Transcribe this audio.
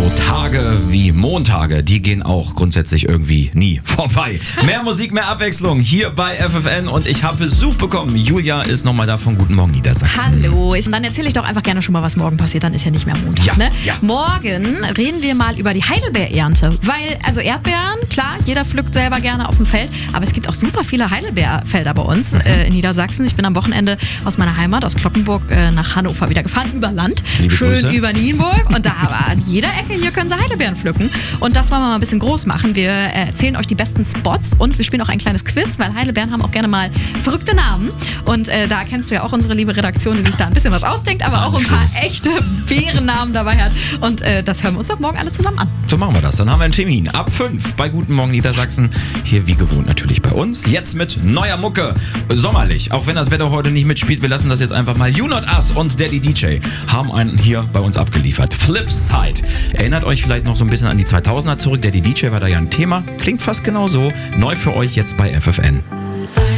Tage wie Montage, die gehen auch grundsätzlich irgendwie nie vorbei. Mehr Musik, mehr Abwechslung hier bei FFN und ich habe Besuch bekommen. Julia ist nochmal da von Guten Morgen Niedersachsen. Hallo, und dann erzähle ich doch einfach gerne schon mal, was morgen passiert, dann ist ja nicht mehr Montag, Ja, ne? ja. Morgen reden wir mal über die Heidelbeerernte, weil, also Erdbeeren, klar, jeder pflückt selber gerne auf dem Feld, aber es gibt auch super viele Heidelbeerfelder bei uns in Niedersachsen. Ich bin am Wochenende aus meiner Heimat, aus Kloppenburg, nach Hannover wieder gefahren, über Land, Liebe schön Grüße. über Nienburg und da war an jeder Ecke, hier können sie Heidelbeeren pflücken und das wollen wir mal ein bisschen groß machen. Wir erzählen euch die besten Spots und wir spielen auch ein kleines Quiz, weil Heidelbeeren haben auch gerne mal verrückte Namen und da kennst du ja auch unsere liebe Redaktion, die sich da ein bisschen was ausdenkt, aber auch ein paar echte Bärennamen dabei hat und das hören wir uns doch morgen alle zusammen an. So machen wir das. Dann haben wir einen Termin ab 5 bei Guten Morgen Niedersachsen. Hier wie gewohnt natürlich bei uns. Jetzt mit neuer Mucke. Sommerlich. Auch wenn das Wetter heute nicht mitspielt, wir lassen das jetzt einfach mal. You Not Us und Daddy DJ haben einen hier bei uns abgeliefert. Flipside. Erinnert euch vielleicht noch so ein bisschen an die 2000er zurück. Daddy DJ war da ja ein Thema. Klingt fast genau so. Neu für euch jetzt bei FFN.